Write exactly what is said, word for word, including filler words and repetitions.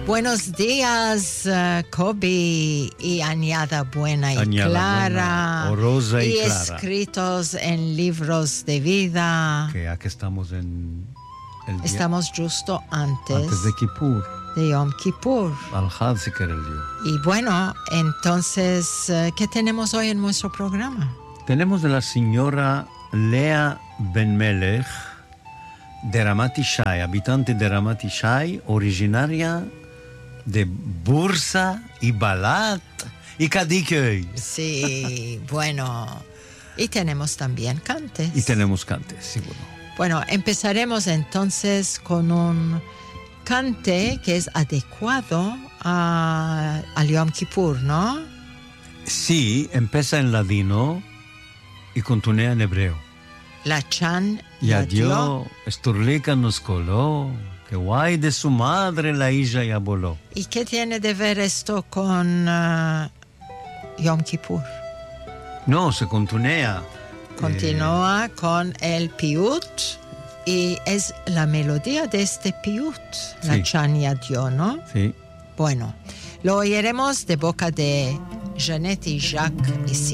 Buenos días, uh, Kobe y Añada Buena y Añada Clara. Buena, o Rosa y, y Clara. escritos en libros de vida. Que aquí estamos en el día, Estamos justo antes, antes de Kippur. de Yom Kippur. Al-Had si quiere el día. Y bueno, entonces, uh, ¿qué tenemos hoy en nuestro programa? Tenemos de la señora Lea Ben-Melech de Ramat Ishai, habitante de Ramat Ishai, originaria de Bursa y Balat y Kadikoi. Sí, bueno. Y tenemos también cantes. Y tenemos cantes, seguro. Bueno, empezaremos entonces con un cante que es adecuado a, al Yom Kippur, ¿no? Sí, empieza en ladino y continúa en hebreo. La Chan Y adiós, Esturlika nos coló, que guay de su madre la hija ya voló. ¿Y qué tiene de ver esto con uh, Yom Kippur? No, se continúa. Continúa eh... con el piut y es la melodía de este piut, sí. La Chan y adiós, ¿no? Sí. Bueno, lo oiremos de boca de Jeanette y Jacques ici.